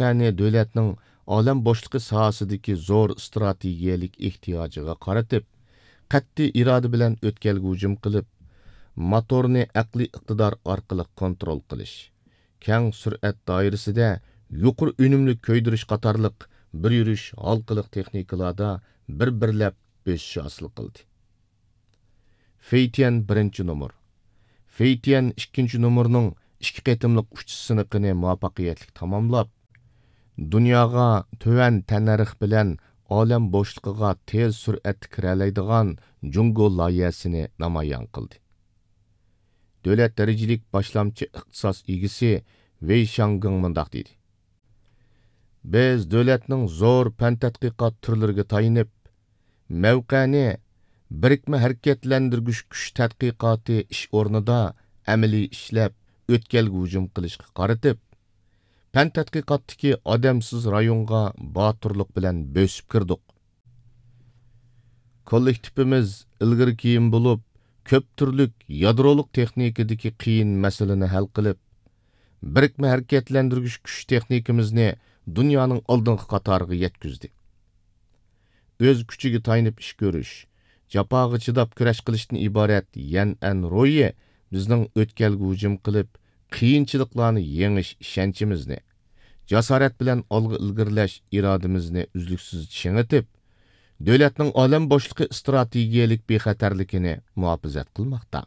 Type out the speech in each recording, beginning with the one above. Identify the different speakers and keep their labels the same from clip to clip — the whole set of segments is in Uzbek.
Speaker 1: mavqani davlatning olam boshliqi sohasidagi zo'r strategiyalik ehtiyojiga qaratib, qat'iy iroda bilan o'tkəlgə hujum qilib, motorni aqliy iqtidor orqali kontrol qilish, keng sur'at doirasida yuqori unumli ko'ydirish qatorliq bir yurish halqiliq texnikalarda bir-birlab besish hosil qildi. Feitian 1-numur. Feitian 2-numurning 2 qatimliq uchish siniqini muvaffaqiyatli tamomlab, dunyoga tövan tanarix bilan olam bo'shliqiga tez sur'atda kiralaydigan Jungo loyihasini namoyon qildi. Davlat darajalik boshlamchi ixtisos egisi Wei Shangong mundaq dedi. Biz davlatning zo'r fan tadqiqot turlariga tayinib, mavqani birikma harakatlantirgich kuch tadqiqoti ish o'rnida amaliy ishlab o'tkəlgə hujum qilishga qaratib, fan tadqiqotdagi odamsiz rayonga boturlik bilan bösüp kirdik. Kollektivimiz ilgari keyin bo'lib, ko'p turlik yadroliq texnikadagi qiyin masalani hal qilib, birikma harakatlantirgich kuch texnikamizni dunyoning oldingi qatoriga yetkizdi. O'z kuchiga tayinib ish ko'rish, jafoga chidab kurash qilishdan iborat Yan'an ro'yi bizning o'tkəlgə hujum qilib, qiyinchiliklarni yengish ishonchimizni, jasorat bilan olg'a ilgirlash irodamizni uzluksiz chingitib, davlatning olam boshliqi strategiyalik bexatarligini muhofazat qilmoqda.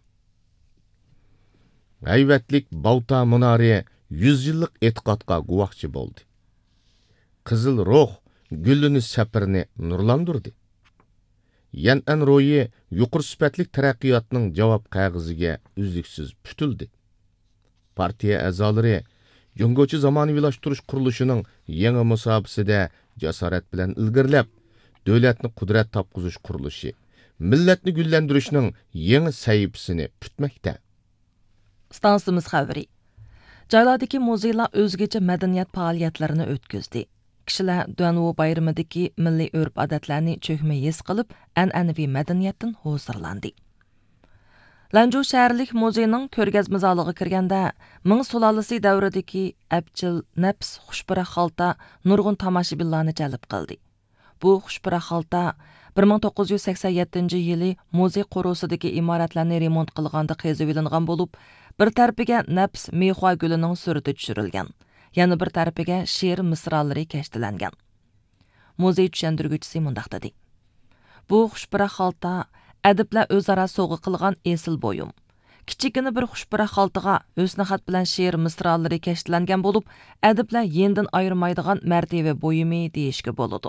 Speaker 1: Hayvatlik Bauta munari 100 yillik e'tiqodga guvohchi bo'ldi. Qizil ruh gullini safirini nurlandirdi. Yan'an ro'yi yuqori sifatli taraqqiyotning javob qog'oziga uzluksiz putildi. Partiya a'zolari Jungochi zamonaviylashtirish qurilishining yangi musobaqasida jasorat bilan ilgirlab, davlatni qudrat topqizish qurilishi, millatni gullantirishning yangi sahifasini putmoqda.
Speaker 2: Stansimiz xabari. Joylardagi muzeylar o'zgacha madaniyat faoliyatlarini o'tkazdi. Kishilar Duanwu bayramidagi milliy urf-odatlarni cho'kmay his qilib, an'anaviy madaniyatdan huzurlandi. Lanju shaharlik muzeyning ko'rgazma zaliga kirganda, Ming sulolasi davridagi abjil, nafs, xushpara xalta nurg'un tomoshabinlarni jalb qildi. Bu xushpara xalta 1987-yili muzey qo'rusidagi imoratlarni remont qilganda qezib ilingan bo'lib, bir tarafiga nafs mehua gulining surati tushirilgan, yana bir tarafiga she'r misralari kashtilangan. Muzey tushuntirguvchisi mundaq dedi. Bu xushpara xalta adiblar o'zaro sovg'a qilgan esil bo'yum. Kichikina bir xushpara xaltaga husnixat bilan she'r misralari kashtilangan bo'lib, adiblar yendan ayirmaydigan martaba bo'yumi deyishga bo'ladi.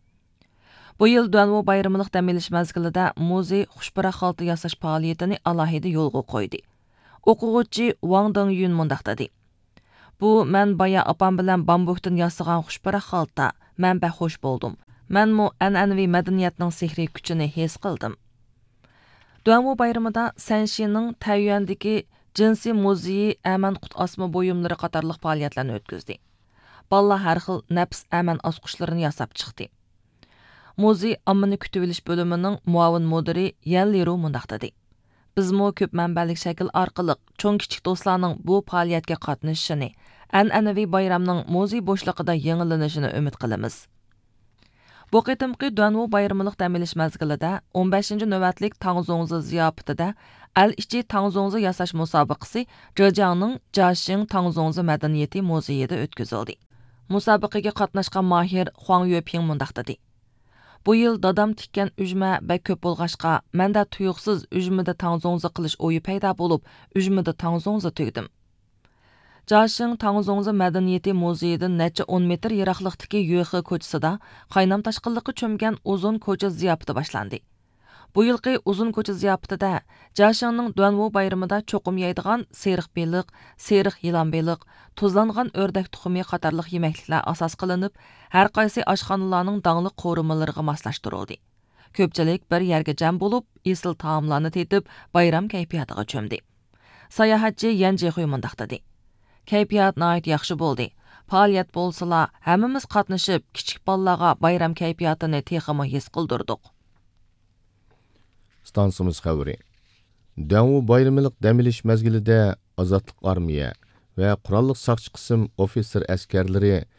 Speaker 2: Bu yil Duanwu bayramilik dam olish mazgilida muzey xushpara xalta yasash faoliyatini alohida yo'lga qo'ydi. O'quvchi Wang Dongyun mundaq dedi. Bu men baya opam bilan bambukdan yasagan xushpara xalta, men baxush bo'ldim. Menmu an'anaviy madaniyatning sehriy kuchini his qildim. Duanwu bayramida Sanshining Taiyuandagi jinsi muzeyi aman qut osma bo'yumlari qatorliq faoliyatlarni o'tkazdi. Balla har xil nafs aman osqushlarini yasab chiqdi. Muzey ommani kutib olish bo'limining muavin mudiri Yan Liru mundaq dedi. Bizmo ko'p manbalik shakl orqali cho'ng kichik do'stlarning bu faoliyatga qatnashishini, an'anaviy bayramning muzey bo'shlig'ida yangilanishini umid qilamiz. Bu qitimqi Duanwu bayramilik dam olish mazgilida 15-navbatlik Tangzongzi ziyofatida al-ichi Tangzongzi yasash musobaqasi Zhejiangning Jiaxing Tangzongzi madaniyati muzeyida o'tkazildi. Musobaqaga qatnashgan mahir Huang Yueping mundaq dedi. Bu yil dadam tikkan ujma va ko'p bo'lg'ashqa, menda tuyuqsiz ujmada tangzongzi qilish o'yi paydo bo'lib, ujmada tangzongzi tugdim. Jiaxing Tangzongzi madaniyati muzeyidan necha 10 metr yiroqlikdagi Yuexi ko'chasida qaynam tashqinliqqa cho'mgan uzun ko'cha ziyofati boshlandi. Bu yilgi uzun ko'cha ziyofatida Jiaxingning Duanwu bayramida cho'qim yeydigan seriq beliq, seriq yilon beliq, tuzlangan o'rdak tuxumi qatorliq yemekliklar asos qilinib, har qaysi oshxonalarning dangli qo'rimalariga moslashtirildi. Ko'pchilik bir yerga jam bo'lib, esil taomlarni tetib, bayram kayfiyatiga cho'mdi. Sayohatchi Yan Jihui mundaq dedi. Kayfiyat nihoyat yaxshi bo'ldi. Faoliyat bo'lsalar, hammamiz qatnashib, kichik bolalarga bayram kayfiyatini texmi his qildirdik.
Speaker 1: Stansimiz xabari. Duanwu bayramilik dam olish mazgilida Ozodlik armiya va qurolli saqchi qism ofitser askarlari